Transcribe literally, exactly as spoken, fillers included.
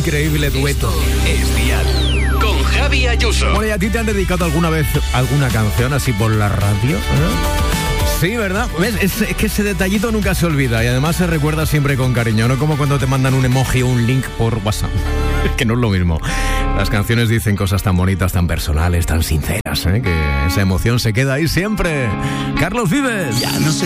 increíble dueto. Es Dial con Javi Ayuso. Bueno, ¿y a ti te han dedicado alguna vez alguna canción así por la radio? ¿Eh? Sí, ¿verdad? ¿Ves? Es, es que ese detallito nunca se olvida y además se recuerda siempre con cariño, no como cuando te mandan un emoji o un link por WhatsApp. Es que no es lo mismo. Las canciones dicen cosas tan bonitas, tan personales, tan sinceras, ¿eh? Que esa emoción se queda ahí siempre. Carlos Vives. Ya no sé